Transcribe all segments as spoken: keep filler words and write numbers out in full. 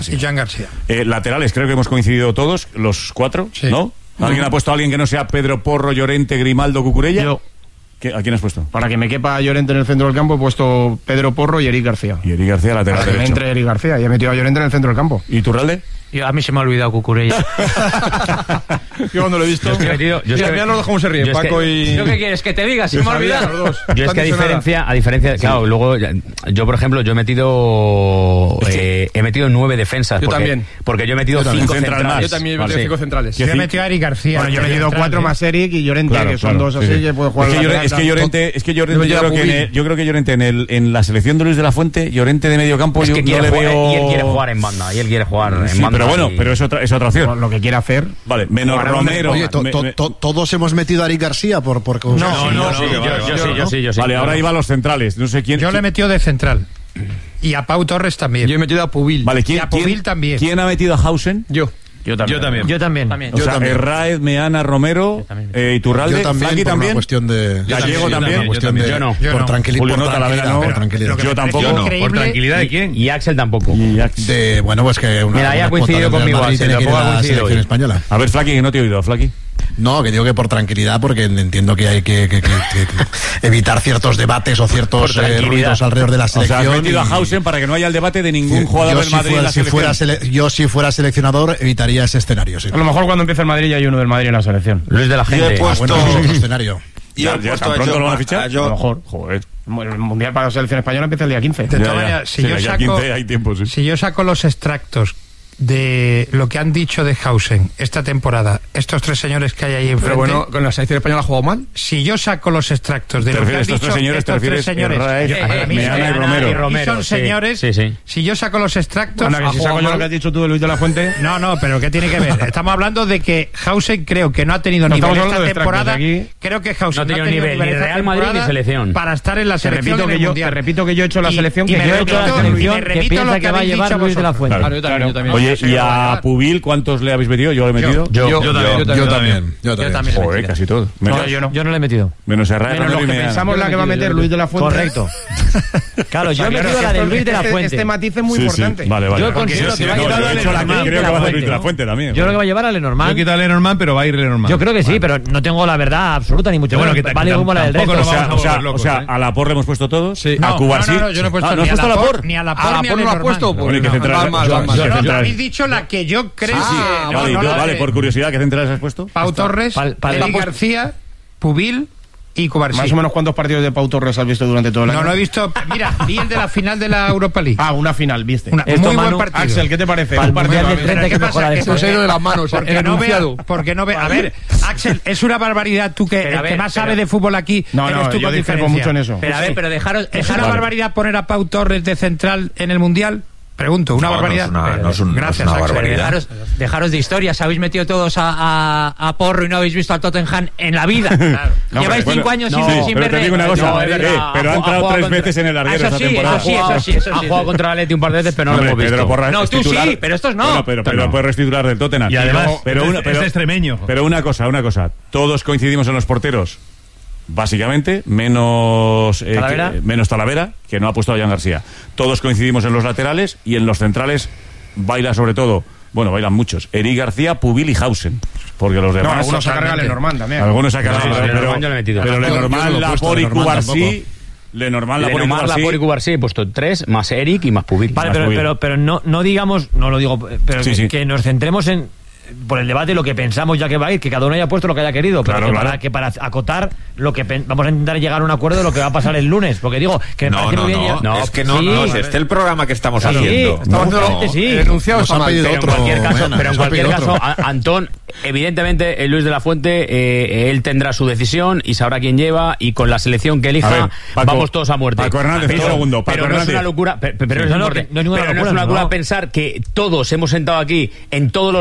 Y Jan García. Eh, laterales, creo que hemos coincidido todos, los cuatro, sí. ¿No? ¿Alguien uh-huh. ha puesto a alguien que no sea Pedro Porro, Llorente, Grimaldo, Cucurella? Yo. ¿Qué, ¿A quién has puesto? Para que me quepa Llorente en el centro del campo he puesto Pedro Porro y Eric García. Y Eric García lateral Para derecho. Que entre Eric García y he metido a Llorente en el centro del campo. ¿Y Turralde? Yo, a mí se me ha olvidado Cucurella. Yo cuando lo he visto. Yo es que, metido, yo mira, es que, mira los dos cómo se ríen, yo Paco es que, y. ¿Yo qué quieres que te diga? Se me ha olvidado. Yo es que a diferencia, a diferencia, sí. Claro, luego yo por ejemplo yo he metido es que... eh, he metido nueve defensas. Yo porque, también. Porque yo he metido yo cinco central centrales. Yo también he metido vale. cinco centrales. Yo he metido a Eric García. Bueno, yo he metido cuatro más Eric y Llorente, claro, que son claro, dos así sí. que puede jugar. Es que, Llorente, es que Llorente, es que Llorente yo, creo que en el, yo creo que Llorente en, el, en la selección de Luis de la Fuente, Llorente de medio campo, es que yo no le jugar, veo. Y él quiere jugar en banda, y él quiere jugar en sí, banda. Pero bueno, y... pero es otra, es otra opción. Lo que quiere hacer. Vale, menos Romero. Oye, to, to, to, todos hemos metido a Eric García por. por no, no, no, sí, yo, yo, yo, sí, yo sí, yo sí. Vale, ahora iba a los centrales. No sé quién. Yo le he metido de central. Y a Pau Torres también. Yo he metido a Pubil. Vale, ¿quién, y a Pubil ¿quién, también. ¿Quién ha metido a Hausen? Yo. Yo también. Yo también. Yo también. también. O Yo sea, también. Herráez, Meana, Romero, eh, Iturralde, yo también, Flaqui por también. Una cuestión de. Gallego yo también. Yo, también. yo no. Por, no. Tranquili Julio por no, tranquilidad. no. Por tranquilidad. Yo tampoco. No. ¿Por tranquilidad de quién? Y Axel tampoco. Y Axel. De, bueno, pues que. Una, Mira, ya ha una coincidido conmigo. Madrid Axel, tiene que ir a la selección hoy. española. A ver, Flaqui, que no te he oído, Flaqui. No, que digo que por tranquilidad, porque entiendo que hay que, que, que, que evitar ciertos debates o ciertos eh, ruidos alrededor de la selección. O sea, has metido a Hausen para que no haya el debate de ningún jugador del si Madrid fuera, en la si fuera selección. sele- yo si fuera seleccionador evitaría ese escenario, sí. A lo mejor cuando empiece el Madrid ya hay uno del Madrid en la selección. Luis de la Gente. Yo he puesto... Ah, bueno, otro escenario. Y ya, ya tan pronto lo van a fichar. A lo mejor. Joder. El Mundial para la selección española empieza el día quince. De todas maneras, si, sí, yo ya saco, quince hay tiempo, sí. si yo saco los extractos de lo que han dicho de Hausen esta temporada, estos tres señores que hay ahí enfrente. Pero bueno, con la selección española ha jugado mal. Si yo saco los extractos de ¿Te lo que han estos dicho tres señores, estos te tres señores, Herráez, eh, para mí Meana y son- Romero. y Romero, son sí, señores. Sí, sí. Si yo saco los extractos, Anda, que ha si jugado saco yo mal. lo que has dicho tú de Luis de la Fuente. No, no, pero ¿qué tiene que ver? Estamos hablando de que Hausen creo que no ha tenido No, nivel estamos esta hablando de temporada. extractos aquí. Creo que Hausen No ha tenido ha tenido nivel, ni esta Real Madrid ni temporada selección. para estar en la Te selección repito, en el que yo, Mundial. te repito que yo he hecho la Y- selección y que me yo he hecho la repito- selección. y me que remito piensa lo que que va a habéis llevar dicho Luis de la vosotros. Fuente. Claro, yo también, yo también. Oye, Sí, ¿y lo voy a a llevar. Pubil cuántos le habéis metido? Yo lo he metido. Yo, Yo, yo también, yo Yo también. también, yo también. también. Joder, casi todo. No, Menos, yo no. Yo no le he metido. menos Herráez, Menos Romero los y que Meana. pensamos la que va a meter Luis de la Fuente. Correcto. Claro, yo he Claro, metido la de esto- Luis de la este- Fuente. Este matiz es muy Sí, sí. importante. Vale, vale. Yo Porque considero sí, que sí, va a no, llevar yo he a hecho la que Lenormand creo de que la va a hacer Fuente, Luis de la ¿no? Fuente también. Yo creo que va a llevar a Yo he Lenormand. quitado a Lenormand, pero va a ir Lenormand. Yo creo que sí, pero no tengo la verdad absoluta ni mucho Bueno, menos. que Vale tam- como la del tampoco resto. nos O sea, vamos a o sea, volver locos, o sea, ¿eh? a Laporte le hemos puesto todos. Sí. A No, Cubarsí. no, no, yo no he puesto Ah, ¿no ni has a puesto a Laporte, Laporte? ni a Laporte, A ni a Laporte no lo has Lenormand. puesto, pues. Bueno, ¿y qué central- Mal, mal, yo- mal, mal. yo- No, no, central- habéis dicho la que yo creo Sí, sí. que... no, Vale, no, y- la vale, de por curiosidad, ¿qué centrales has puesto? Pau Torres, Pal- pal- Eric Pal- García, Pubil y Cubarsí. Más o menos cuántos partidos de Pau Torres has visto durante todo el año. No, no he visto... Mira, vi el de la final de la Europa League. Ah, una final, viste. Una, Esto, muy Manu, buen partido. Axel, ¿qué te parece? Para el Un partido Mundial del a ver. treinta ¿Qué que pasa? mejora Que esto. se ha ido de las manos, porque el no vea, enunciado. porque no ve, a ver, Axel, es una barbaridad tú que Pero, el a ver, que más pero- sabe de fútbol aquí No, eres no, tú yo con discrepo diferencia. mucho en eso. Pero a ver, pero dejaros... ¿Es dejaros- una barbaridad poner a Pau Torres de central en el Mundial? Pregunto, ¿una No, no barbaridad? es una- no es un- no es Gracias, una Axel. barbaridad. Dejaros, dejaros de historias. Habéis metido todos a, a, a Porro y no habéis visto al Tottenham en la vida. No, Lleváis pero cinco bueno, años no, sin, sin pero ver. te digo una cosa, No, es eh, verdad. pero ha Ha entrado jugado tres contra- veces en el larguero Eso esta sí, temporada. eso sí, eso sí, eso Ha sí. jugado contra el Atleti un par de veces, pero no lo Hombre, hemos visto. Pedro Porra No, es tú sí, titular. pero estos no. Bueno, pero, pero No. puedes retitular del Tottenham. Y además, pero es- una, pero, es extremeño. Pero una cosa, una cosa. Todos coincidimos en los porteros, básicamente, menos eh, ¿Talavera? que- menos Talavera, que no ha puesto a Jan García. Todos coincidimos en los laterales y en los centrales baila sobre todo, bueno, bailan muchos, Eric García, Pubil y Hausen. Porque los No, demás... algunos se carga Lenormand también. Algunos se cargan, No, pero, Lenormand yo lo he metido. pero Yo- yo no Lenormand, lo he puesto, Laporte y Lenormand Cubarsí... tampoco. Lenormand, Laporte y Lenormand, Cubarsí... Laporte y Cubarsí he puesto tres, más Eric y más Pubil. Vale, Más pero, Pubil. pero, pero no, no digamos, no lo digo, pero Sí, que, sí. que nos centremos en por el debate lo que pensamos ya que va a ir, que cada uno haya puesto lo que haya querido, pero Claro, que, claro. Para, que para acotar lo que pen- vamos a intentar llegar a un acuerdo de lo que va a pasar el lunes, porque digo que me No, parece no, muy bien no, ya- no, es que no, sí, no, es este el programa que estamos sí, haciendo. estamos No, haciendo- no. sí. El enunciado está Nos han mal, pedido pero otro, en cualquier caso, Mena, Pero en nos ha cualquier pedido caso, otro. a- Antón, evidentemente, el Luis de la Fuente, eh, él tendrá su decisión y sabrá quién lleva, y con la selección que elija, A ver, Paco, vamos todos a muerte. Paco Hernández, pero, un segundo, Paco pero no es Hernández. una locura, pe- pe- pero, No, es no, importante. que no es ninguna Pero no locura, es una locura no. pensar que todos hemos sentado aquí en todos los debates, en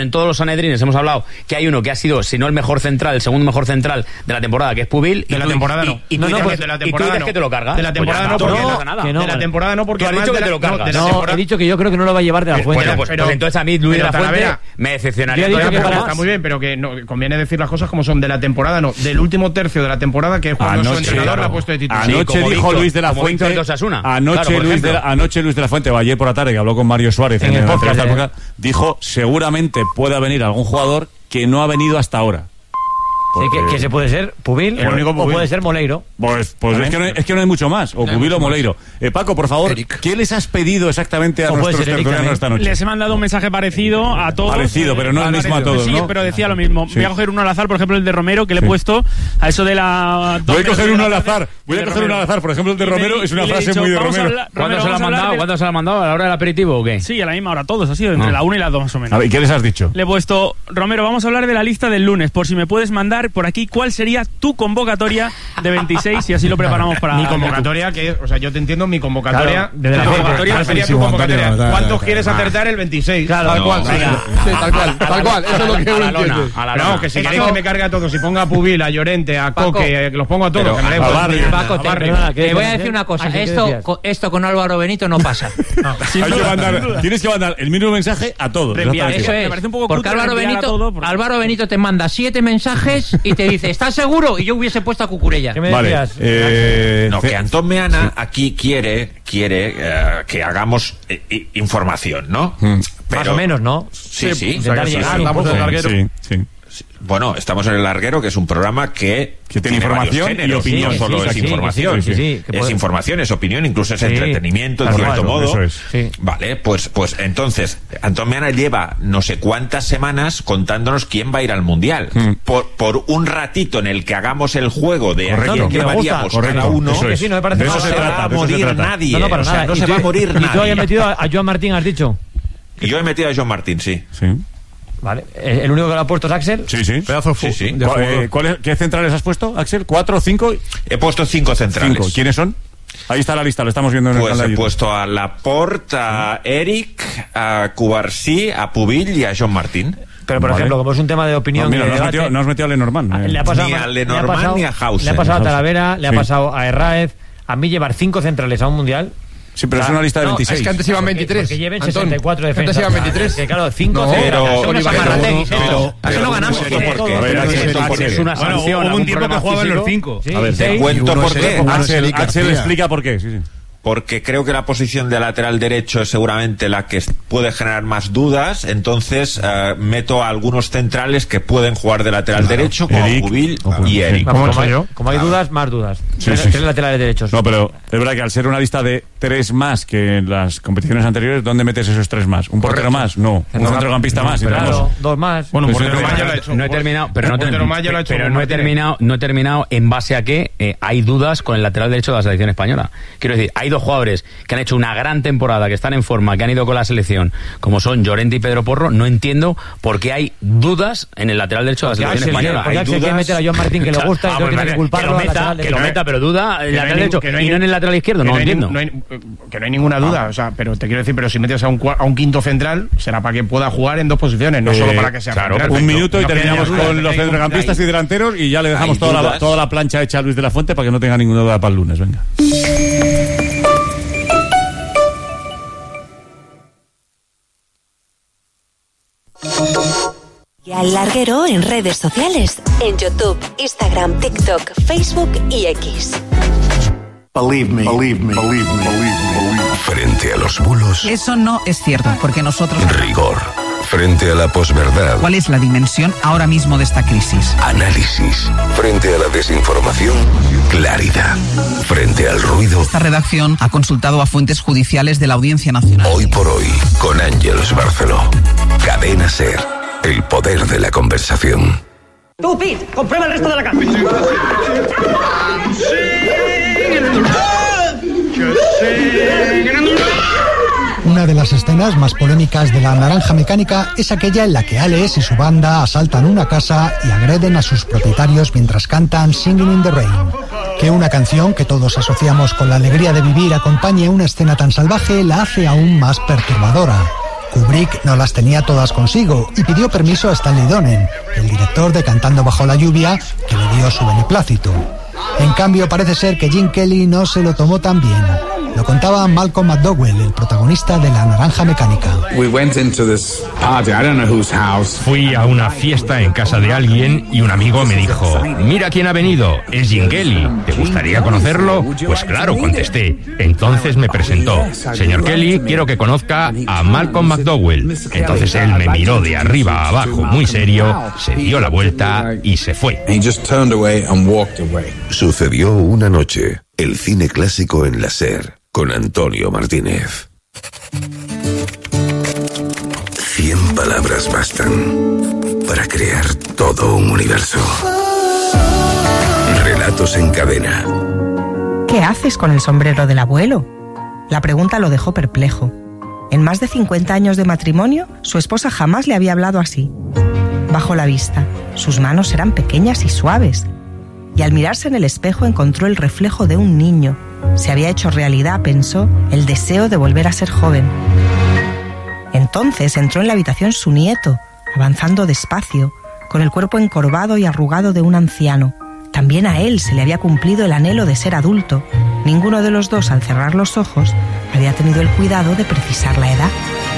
en todos los Sanedrines hemos hablado que hay uno que ha sido, si no el mejor central, el segundo mejor central de la temporada, que es Pubil. De la temporada no. Y, y, no, tú no, dices, pues de la y tú temporada dices no. que te lo cargas. De la temporada pues no, porque no, no, pasa nada. que no, de la temporada no, porque tú has dicho que te lo cargas. No, he dicho que yo creo que no lo va a llevar de la Fuente. Bueno, pues, pero, pues entonces a mí Luis de la Fuente Talavera, me decepcionaría. Yo he dicho que para- está muy bien, pero que no, conviene decir las cosas como son. De la temporada no, del último tercio de la temporada, que es cuando Anoche, su entrenador claro. la ha puesto de titular. Anoche como dijo Víctor- Luis de la como Fuente. Víctor de Osasuna. Anoche, Claro, por Luis de la, ejemplo. anoche Luis de la Fuente, o ayer por la tarde, que habló con Mario Suárez en, En el la podcast, entrevista al eh. podcast, dijo seguramente pueda venir algún jugador que no ha venido hasta ahora. Sí, que, que se puede ser Pubil El único o Pubil. puede ser Moleiro. Pues, pues es, que no hay, es que no hay mucho más. O Pubil o Moleiro. Eh, Paco, por favor, Eric. ¿qué les has pedido exactamente a O puede nuestros ser Eric tertulianos también. esta noche? Les he mandado un mensaje parecido a todos. Parecido, pero no el mismo a todos, Sí, ¿no? pero decía lo mismo. Sí. Voy a coger uno al azar, por ejemplo, el de Romero, que le he Sí. puesto a eso de la... Voy a coger uno al azar. Voy El a de coger uno al Romero. azar. Por ejemplo, el de Y le- Romero es una y le he frase dicho, muy de vamos a Romero. hablar- ¿Cuándo Romero, se lo ha vamos a hablar mandado? de- ¿Cuándo se lo ha mandado? ¿A la hora del aperitivo o qué? Sí, a la misma hora, todos, ha sido entre Ah. la una y las dos más o menos. A ver, ¿qué les has dicho? Le he puesto, Romero, vamos a hablar de la lista del lunes, por si me puedes mandar por aquí cuál sería tu convocatoria de veintiséis y así lo preparamos para... Mi convocatoria, que o sea, yo te entiendo, mi convocatoria. Claro, desde la tu Fuente. convocatoria Claro, sería tu clarísimo, convocatoria. Antonio, claro, ¿Cuántos claro, quieres claro. acertar el veintiséis? Claro, Tal cual, sí, venga. sí, tal cual, tal cual, eso es lo que A uno la lona, entiende. a la Pero vamos, lona. que si Esto- queréis que me cargue a todos, si ponga a Pubil, a Llorente, a Paco. Coque, eh, que los pongo a todos. Pero- que me da a igual. Barrio. Paco, A te, Barrio. perdona, ¿qué te voy a decías? decir una cosa. Ah, sí, ¿qué Esto, decías? co- esto con Álvaro Benito no pasa. Sin Hay que duda, mandar- sin duda. tienes que mandar el mismo mensaje a todos. Reenviar. exactamente. Eso Me es. parece un poco Porque cutre Álvaro reenviar a Benito, todo, porque- Álvaro Benito te manda siete mensajes y te dice, ¿estás seguro? Y yo hubiese puesto a Cucurella. ¿Qué me Vale. decías? Eh, No, ce- que Antón Meana aquí quiere, quiere eh, que hagamos eh, i- información, ¿no? Mm. Más o menos, ¿no? Sí, sí. Intentar Sí, llegar sí. un estamos poco. en el larguero. Sí, sí. Bueno, estamos en El Larguero, que es un programa que, Que tiene varios información y géneros, opinión. No solo Sí, es sí, sí, información, que sí, que sí, que es puede- información, es opinión, incluso es Sí, entretenimiento, en tal cierto cual, modo. eso es. Sí. Vale, pues, pues entonces, Antón Meana lleva no sé cuántas semanas contándonos quién va a ir al Mundial. Mm. Por, por un ratito en el que hagamos el juego de Correcto. a quién Que me gusta. llevaríamos Correcto. cada uno, Eso Que es. sí, no me parece De eso mal. se no se trata, va a de eso se morir trata. nadie. No, no, para o sea, nada. no Y se tú- va a morir Y tú nadie. habías metido a, a Joan Martín, has dicho. Y yo he metido a John Martín, sí. Sí, Vale. ¿El el único que lo ha puesto es Axel? sí. sí. Pedazo de fu- Sí, sí. de ¿Cuál- jugador. eh, cuál es- ¿Qué centrales has puesto, Axel? ¿Cuatro, cinco? He puesto cinco centrales. Cinco. ¿Quiénes son? Ahí está la lista, lo estamos viendo en el Pues canal de he YouTube. puesto a Laporte, a Eric, a Cubarsí, a Pubil y a John Martín. Pero, por Vale. ejemplo, como es un tema de opinión... No, mira, y de no has, debate, metido, no has metido a Lenormand. ah, eh. le ha pasado, Ni a le ha Lenormand pasado- ni a Hausen. Le ha pasado a Talavera, le ha Sí. pasado a Herráez. A mí llevar cinco centrales a un mundial... Sí, pero es una lista de No, veintiséis. Ah, es que antes iban veintitrés. Porque lleven Antón, sesenta y cuatro que antes defensas. iban veintitrés. Que claro, cinco No, centrales. pero- Son unos pero- amarrateguis, pero- estos. pero- Eso no ganamos. pero- Tiene ¿por todo. qué? A ver, Pero Axel, es Axel, porque- Es una Bueno, sanción. hubo un algún tiempo que problema jugaban los físico. cinco. Sí, A ver, seis. te cuento Y uno por es qué. Eric, uno es Axel, Eric Axel García. explica por qué. Sí, sí. Porque creo que la posición de lateral derecho es seguramente la que puede generar más dudas, entonces eh, meto a algunos centrales que pueden jugar de lateral derecho, como Eric, Pubil o- y Eric. Vamos, ¿Cómo como, he hay, hecho yo? como hay dudas, más dudas. Sí, tres, sí. tres laterales derechos. No, pero es verdad que al ser una lista de tres más que en las competiciones anteriores, ¿dónde metes esos tres más? ¿Un portero más? No. ¿Un centrocampista más? Y Claro, tenemos- dos más. Bueno, un Pues portero no he más ya lo ha terminado. hecho. No he terminado, pero no, Un portero termi- más ya lo ha hecho pero con no he Martínez. terminado, no he terminado en base a que eh, hay dudas con el lateral derecho de la selección española. Quiero decir, hay dos jugadores que han hecho una gran temporada, que están en forma, que han ido con la selección, como son Llorente y Pedro Porro. No entiendo por qué hay dudas en el lateral derecho de la Porque selección Axel, española. porque Hay Axel quiere dudas. meter a Joan Martín que le gusta y Ah, entonces pues tiene vale, que culparlo que lo al meta, lateral que derecho. lo meta, pero duda el Que no lateral hay derecho nin- que no hay y no en nin- el lateral izquierdo. que No lo hay nin- entiendo. no hay- que no hay ninguna duda, o sea, pero te quiero decir, pero si metes a un, cua- a un quinto central, será para que pueda jugar en dos posiciones, no Eh, solo para que sea claro, central. un Perfecto. minuto y No terminamos queda duda, con no los hay ningún- centrocampistas y delanteros y ya le dejamos hay toda la, dudas. toda la plancha hecha a Luis de la Fuente para que no tenga ninguna duda para el lunes. Venga. Y al larguero en redes sociales, en YouTube, Instagram, TikTok, Facebook y X. Believe me, believe me, believe me, believe me. Frente a los bulos, Eso no es cierto, porque nosotros... rigor. Frente a la posverdad, ¿Cuál es la dimensión ahora mismo de esta crisis? análisis. Frente a la desinformación, claridad. Frente al ruido, Esta redacción ha consultado a fuentes judiciales de la Audiencia Nacional. hoy por hoy, con Ángeles Barceló. Cadena Ser, el poder de la conversación. Tú, Pete, comprueba el resto de la casa. Una de las escenas más polémicas de La Naranja Mecánica es aquella en la que Alex y su banda asaltan una casa y agreden a sus propietarios mientras cantan Singing in the Rain. Que una canción que todos asociamos con la alegría de vivir acompañe una escena tan salvaje la hace aún más perturbadora. Kubrick no las tenía todas consigo y pidió permiso a Stanley Donen, el director de Cantando bajo la lluvia, que le dio su beneplácito. En cambio, parece ser que Gene Kelly no se lo tomó tan bien. Lo contaba Malcolm McDowell, el protagonista de La Naranja Mecánica. Fui a una fiesta en casa de alguien y un amigo me dijo: mira quién ha venido, es Gene Kelly, ¿te gustaría conocerlo? Pues claro, contesté. Entonces me presentó: señor Kelly, quiero que conozca a Malcolm McDowell. Entonces él me miró de arriba a abajo muy serio, se dio la vuelta y se fue. Sucedió una noche. El cine clásico en la SER, con Antonio Martínez. Cien palabras bastan para crear todo un universo. Relatos en cadena. ¿Qué haces con el sombrero del abuelo? La pregunta lo dejó perplejo. En más de cincuenta años de matrimonio, su esposa jamás le había hablado así. Bajó la vista. Sus manos eran pequeñas y suaves. Y al mirarse en el espejo encontró el reflejo de un niño. Se había hecho realidad, pensó, el deseo de volver a ser joven. Entonces entró en la habitación su nieto, avanzando despacio, con el cuerpo encorvado y arrugado de un anciano. También a él se le había cumplido el anhelo de ser adulto. Ninguno de los dos, al cerrar los ojos, había tenido el cuidado de precisar la edad.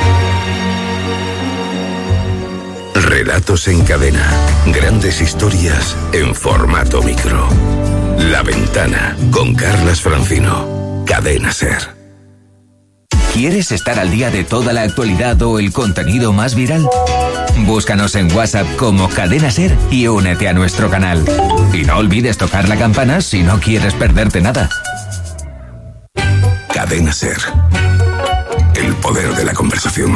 Relatos en cadena. Grandes historias en formato micro. La Ventana, con Carlas Francino. Cadena SER. ¿Quieres estar al día de toda la actualidad o el contenido más viral? Búscanos en WhatsApp como Cadena SER y únete a nuestro canal. Y no olvides tocar la campana si no quieres perderte nada. Cadena SER. El poder de la conversación.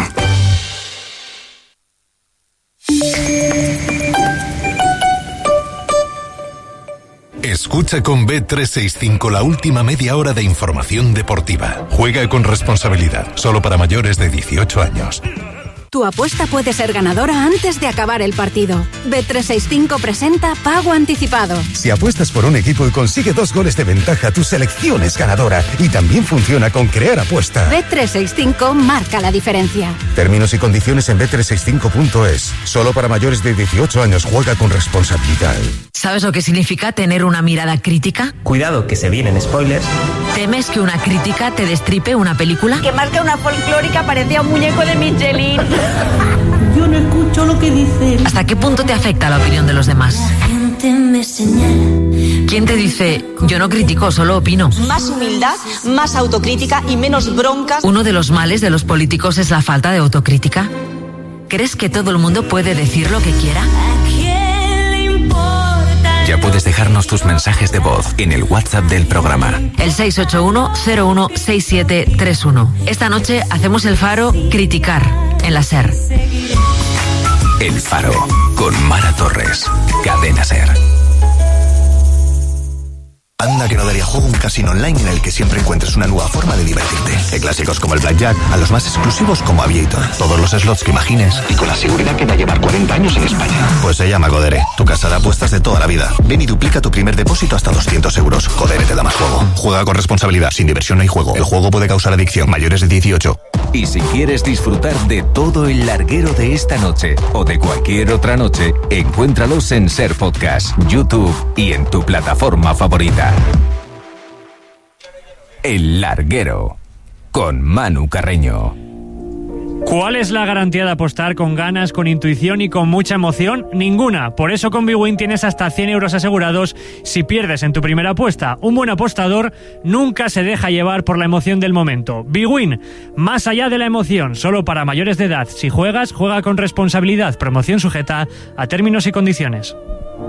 Escucha con B trescientos sesenta y cinco la última media hora de información deportiva. Juega con responsabilidad, solo para mayores de dieciocho años. Tu apuesta puede ser ganadora antes de acabar el partido. B trescientos sesenta y cinco presenta Pago Anticipado. Si apuestas por un equipo y consigue dos goles de ventaja, tu selección es ganadora. Y también funciona con Crear Apuesta. B trescientos sesenta y cinco marca la diferencia. Términos y condiciones en B trescientos sesenta y cinco punto es. Solo para mayores de dieciocho años. Juega con responsabilidad. ¿Sabes lo que significa tener una mirada crítica? Cuidado, que se vienen spoilers. ¿Temes que una crítica te destripe una película? Que marca una folclórica parecía un muñeco de Michelin. Yo no escucho lo que dicen. ¿Hasta qué punto te afecta la opinión de los demás? La gente me señala. ¿Quién te dice, yo no critico, solo opino? Más humildad, más autocrítica y menos broncas. Uno de los males de los políticos es la falta de autocrítica. ¿Crees que todo el mundo puede decir lo que quiera? Ya puedes dejarnos tus mensajes de voz en el WhatsApp del programa. El seis ocho uno cero uno seis siete tres uno. Esta noche hacemos el Faro Criticar en la SER. El Faro con Mara Torres. Cadena SER. Anda que no daría juego un casino online en el que siempre encuentres una nueva forma de divertirte. De clásicos como el Blackjack a los más exclusivos como Aviator. Todos los slots que imagines y con la seguridad que da llevar cuarenta años en España. Pues se llama Codere, tu casa de apuestas de toda la vida. Ven y duplica tu primer depósito hasta doscientos euros. Codere te da más juego. Juega con responsabilidad, sin diversión no hay juego. El juego puede causar adicción. Mayores de dieciocho. Y si quieres disfrutar de todo el larguero de esta noche o de cualquier otra noche, encuéntralos en SER Podcast, YouTube y en tu plataforma favorita. El Larguero, con Manu Carreño. ¿Cuál es la garantía de apostar con ganas, con intuición y con mucha emoción? Ninguna. Por eso con Bwin tienes hasta cien euros asegurados si pierdes en tu primera apuesta. Un buen apostador nunca se deja llevar por la emoción del momento. Bwin, más allá de la emoción, solo para mayores de edad. Si juegas, juega con responsabilidad. Promoción sujeta a términos y condiciones.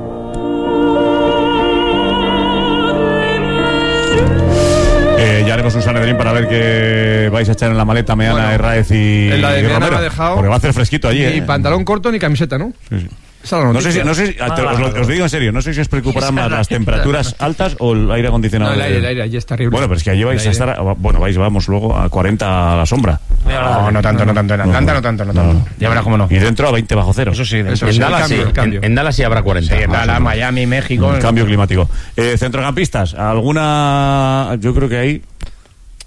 Eh, ya haremos un Sanedrín para ver qué vais a echar en la maleta Meana, bueno, Herráez y, en la de y Meana Romero. Me ha dejado porque va a hacer fresquito allí. Ni eh. pantalón corto ni camiseta, ¿no? Sí, sí. Esa es la no sé si, no sé si ah, te, os, lo, os digo en serio, no sé si os preocuparán más las temperaturas altas o el aire acondicionado. No, el aire, el aire, allí está terrible. Bueno, pero es que allí vais a estar, a, bueno, vais, vamos luego a cuarenta a la sombra. No, no tanto, no tanto. En Atlanta no tanto, no tanto. No, no. Ya verás cómo no. Y dentro a veinte bajo cero. Eso sí, Eso, en, sí, Dallas, cambio, sí. En, en Dallas sí habrá cuarenta. Sí, en Dallas, Miami, México. El cambio climático. Eh, centrocampistas, alguna, yo creo que hay...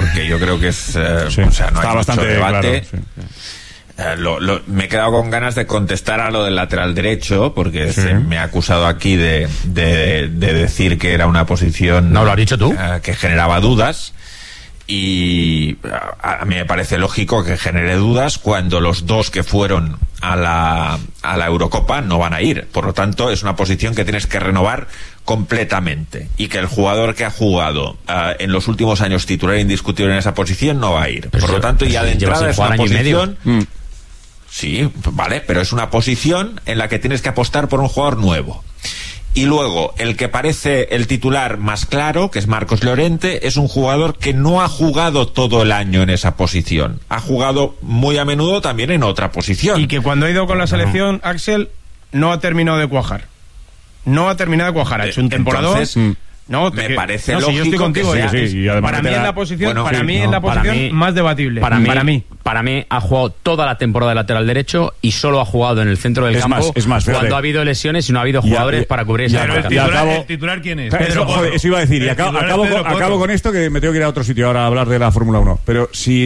porque yo creo que es, eh, Sí, o sea, no está hay bastante mucho debate. claro, sí. Eh, lo- lo- me he quedado con ganas de contestar a lo del lateral derecho, porque Sí. se me ha acusado aquí de, de, de decir que era una posición No, lo has dicho tú. eh, que generaba dudas. y a, a mí me parece lógico que genere dudas cuando los dos que fueron a la, a la Eurocopa no van a ir. Por lo tanto, es una posición que tienes que renovar completamente, y que el jugador que ha jugado uh, en los últimos años titular indiscutible en esa posición no va a ir. Pero Por lo tanto, ya de entrada es una posición... Mm. Sí, vale, pero es una posición en la que tienes que apostar por un jugador nuevo. Y luego, el que parece el titular más claro, que es Marcos Llorente, es un jugador que no ha jugado todo el año en esa posición. Ha jugado muy a menudo también en otra posición. Y que cuando ha ido con la selección, Axel, no ha terminado de cuajar. No ha terminado de cuajar. Ha hecho un temporador. Entonces, no, me que, parece no, lógico si yo estoy contigo, que ya, sea, es, sí, y para mí es la posición, bueno, para sí, mí no, es la posición para mí, más debatible. Para mí, para mí, para mí ha jugado toda la temporada de lateral derecho y solo ha jugado en el centro del es campo más, es más, cuando fíjate. ha habido lesiones y no ha habido jugadores Ya, ya, para cubrir ya, esa pero el marca. titular- ¿El acabo- titular quién es? Eso, Pedro joder, Porro. eso iba a decir, y El acabo, titular es acabo, Pedro con, Porro. acabo con esto, que me tengo que ir a otro sitio ahora a hablar de la Fórmula uno. Pero si